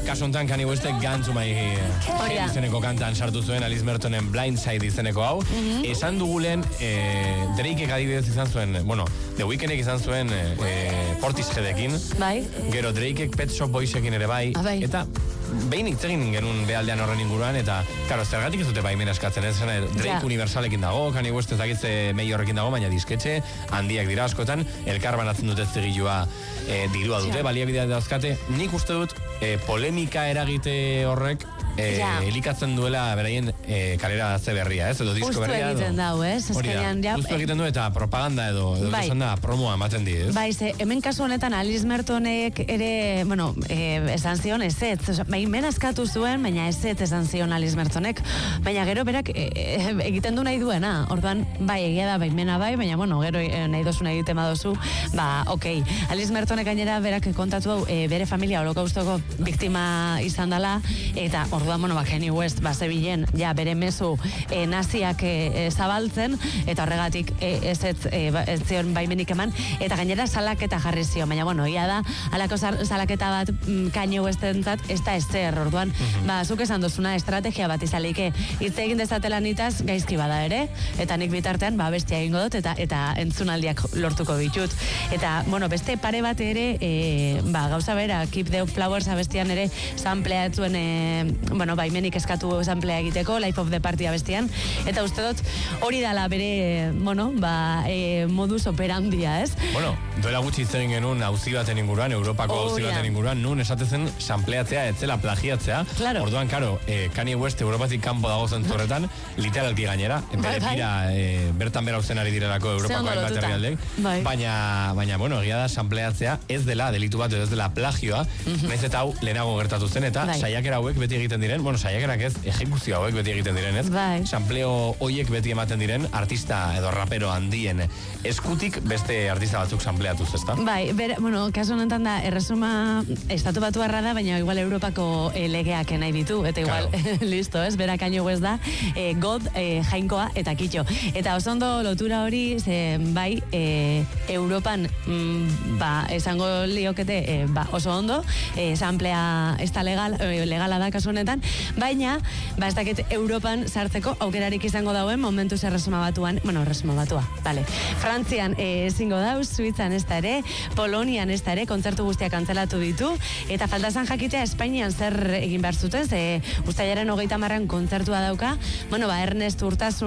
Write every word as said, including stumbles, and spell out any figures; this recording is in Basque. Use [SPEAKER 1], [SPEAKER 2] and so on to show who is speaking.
[SPEAKER 1] kasu honetan Kanye Westek Guns to My Head izeneko kantan sartu zuen Alice Mertonen Blindside izeneko hau. Mm-hmm. Esan dugulen, eh, Drakeek adibidez izan zuen, bueno, The Weekndek izan zuen eh, Portisheadekin.
[SPEAKER 2] Bai.
[SPEAKER 1] Gero Drakeek Pet Shop Boysekin ere bai.
[SPEAKER 2] Ah, bai. Eta
[SPEAKER 1] behin hitz egin genuen behaldean horren inguruan, eta, karo, zergatik ez dute baimena eskatzen, ez? Drake ja. Universalekin dago, Kanye West ezagitze mehi horrekin dago, baina disketxe, handiak dira askotan, elkar banatzen dute zigilua e, dirua dute, ja. Baliabidea dauzkate. Nik uste dut, e, polemika eragite horrek, E, ja. elikatzen duela beraien e, kalera ze berria, ez? Edo disko berria.
[SPEAKER 2] Ustu egiten dau, ez?
[SPEAKER 1] Azkenean, ja. Ustu egiten du eta propaganda edo, edo bai. Esan da, promoa ematen di, ez?
[SPEAKER 2] Bai, ze, hemen kasu honetan Alice Mertonek ere, bueno, e, esan zion ez ez, baimen askatu zuen, baina ez ez esan zion Alice Mertonek, baina gero berak e, e, egiten du nahi duena, orduan, bai, egia da baimena bai, baina, bueno, gero e, nahi dozun egiten badozu, ba, okei. Okay. Alice Mertonek gainera berak kontatu hau, e, bere familia holokaustoko biktima izan dela, eta orduan, bueno, ba, Kanye West, ba, zebilen, ja, bere mezu e, naziak e, zabaltzen, eta horregatik e, ez ez, e, ez zion baimenik eman, eta gainera salaketa jarri zion, baina, bueno, ia da, alako salaketa bat mm, Kanye Westentzat, ez da ezer, orduan, mm-hmm. ba, zuk esan duzuna, estrategia bat izalike, hitz egin dezatela nitaz, gaizki bada ere, eta nik bitartean, ba, bestia egingo dut, eta eta entzunaldiak lortuko ditut. Eta, bueno, beste pare bat ere, e, ba, gauza bera, Keep the Flowers abestian ere, sampleatzuen, e, bueno, baimenik eskatu samplea egiteko, Life of the Party abestian, eta uste dut, hori dala bere, bueno, ba, e, modus operandia, ez?
[SPEAKER 1] Bueno, duela gutxi hitz egin genuen auzi baten inguruan, Europako auzi oh, baten inguruan, nun esatezen sampleatzea, etzela plagiatzea, claro. Orduan, karo, eh, Kanye West Europatik kanpo dago zentzurretan, literalki gainera, bere pira, eh, bertan bera uzen ari direlako Europako hainbat herrialdek, bai. baina, baina, bueno, egia da sampleatzea ez dela delitu bat, ez dela plagioa, mm-hmm. naiz eta hau lehenago gertatu zen, eta bai. Saiakera hauek beti egiten diren, bueno, saiakerak ez, ejekuzio hauek beti egiten diren, ez?
[SPEAKER 2] Bai.
[SPEAKER 1] Sampleo hoiek beti ematen diren, artista edo rapero handien eskutik beste artista batzuk sampleatuz, ezta?
[SPEAKER 2] Bai, bere, bueno, kasu honetan da, erresuma estatu batu arra da, baina igual Europako e, legeak nahi ditu, eta igual, claro. Listo, ez? Bera Kanye West da, e, God, e, Jainkoa eta Kitxo. Eta oso ondo lotura hori, ze, bai, e, Europan, mm, ba, esango liokete, e, ba, oso ondo, e, samplea ez da legal, e, legala da kasu honetan, baina, ba, ez dakit Europan sartzeko aukerarik izango dauen momentuz erresuma batuan, bueno, erresuma batua, vale. Frantzian e, ezingo dau, Suitzan ez da ere, Polonian ez da ere, kontzertu guztiak kantzelatu ditu, eta faltazan jakitea Espainian zer egin behar zuten, ze ustailaren hogeita marran kontzertua dauka, bueno, ba, Ernest Urtasun